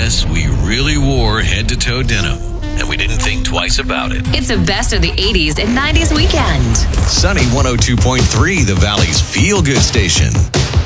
Yes, we really wore head-to-toe denim, and we didn't think twice about it. It's a best of the 80s and 90s weekend. Sunny 102.3, the Valley's feel-good station.